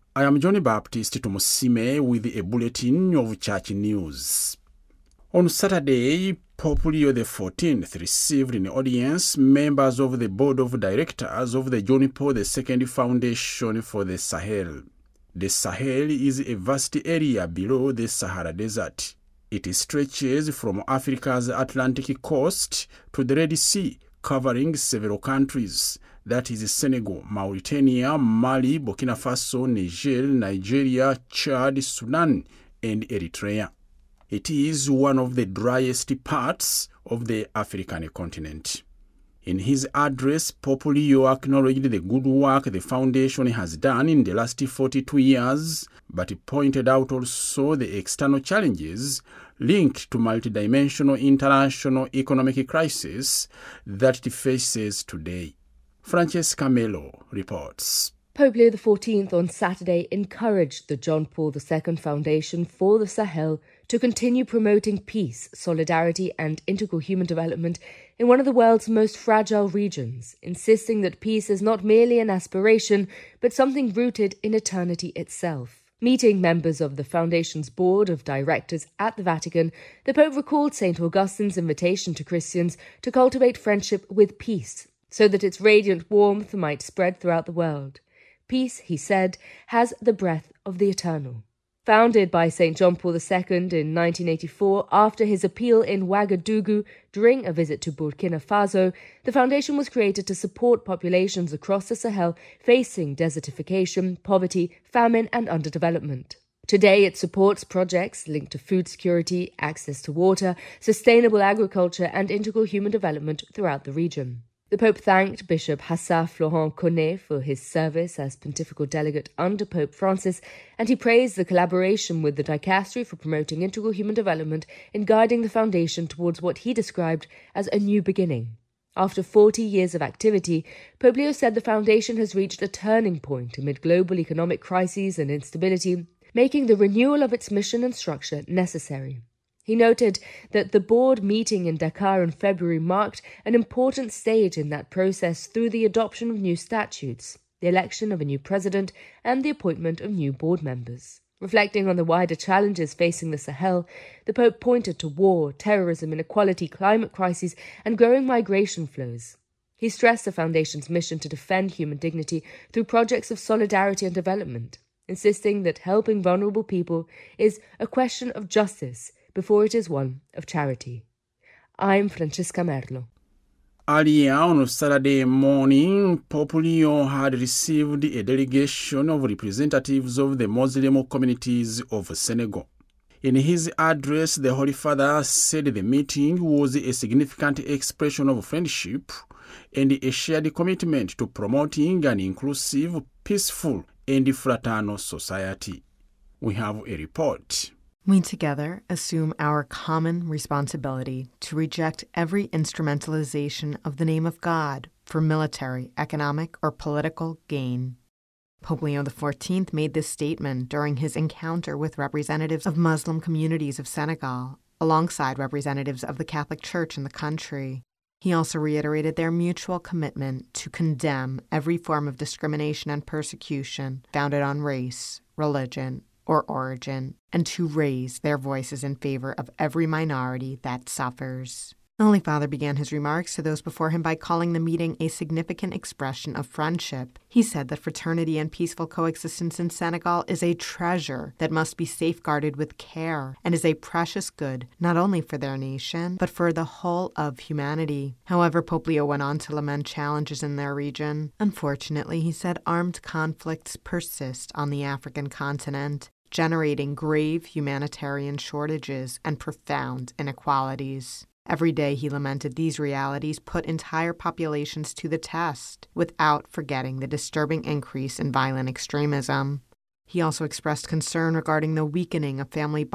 I am Johnny Baptist Tumusime with a bulletin of church news. On Saturday, Pope Leo XIV received in audience members of the board of directors of the John Paul II Foundation for the Sahel. The Sahel is a vast area below the Sahara Desert. It stretches from Africa's Atlantic coast to the Red Sea, covering several countries. That is Senegal, Mauritania, Mali, Burkina Faso, Niger, Nigeria, Chad, Sudan, and Eritrea. It is one of the driest parts of the African continent. In his address, Pope Leo acknowledged the good work the foundation has done in the last 42 years, but pointed out also the external challenges linked to multidimensional international economic crisis that it faces today. Francesca Melo reports. Pope Leo XIV on Saturday encouraged the John Paul II Foundation for the Sahel to continue promoting peace, solidarity and integral human development in one of the world's most fragile regions, insisting that peace is not merely an aspiration, but something rooted in eternity itself. Meeting members of the Foundation's board of directors at the Vatican, the Pope recalled St. Augustine's invitation to Christians to cultivate friendship with peace, so that its radiant warmth might spread throughout the world. Peace, he said, has the breath of the eternal. Founded by St. John Paul II in 1984 after his appeal in Ouagadougou during a visit to Burkina Faso, the foundation was created to support populations across the Sahel facing desertification, poverty, famine and underdevelopment. Today, it supports projects linked to food security, access to water, sustainable agriculture and integral human development throughout the region. The Pope thanked Bishop Hassan Florent Koné for his service as pontifical delegate under Pope Francis, and he praised the collaboration with the dicastery for promoting integral human development in guiding the foundation towards what he described as a new beginning. After 40 years of activity, Pope Leo said the foundation has reached a turning point amid global economic crises and instability, making the renewal of its mission and structure necessary. He noted that the board meeting in Dakar in February marked an important stage in that process through the adoption of new statutes, the election of a new president, and the appointment of new board members. Reflecting on the wider challenges facing the Sahel, the Pope pointed to war, terrorism, inequality, climate crises, and growing migration flows. He stressed the Foundation's mission to defend human dignity through projects of solidarity and development, insisting that helping vulnerable people is a question of justice before it is one of charity. I'm Francesca Merlo. Earlier on Saturday morning, Pope Leo had received a delegation of representatives of the Muslim communities of Senegal. In his address, the Holy Father said the meeting was a significant expression of friendship and a shared commitment to promoting an inclusive, peaceful, and fraternal society. We have a report. We together assume our common responsibility to reject every instrumentalization of the name of God for military, economic, or political gain. Pope Leo XIV made this statement during his encounter with representatives of Muslim communities of Senegal, alongside representatives of the Catholic Church in the country. He also reiterated their mutual commitment to condemn every form of discrimination and persecution founded on race, religion, or origin, and to raise their voices in favor of every minority that suffers. The Holy Father began his remarks to those before him by calling the meeting a significant expression of friendship. He said that fraternity and peaceful coexistence in Senegal is a treasure that must be safeguarded with care and is a precious good not only for their nation, but for the whole of humanity. However, Pope Leo went on to lament challenges in their region. Unfortunately, he said armed conflicts persist on the African continent, generating grave humanitarian shortages and profound inequalities. Every day he lamented these realities put entire populations to the test, without forgetting the disturbing increase in violent extremism. He also expressed concern regarding the weakening of family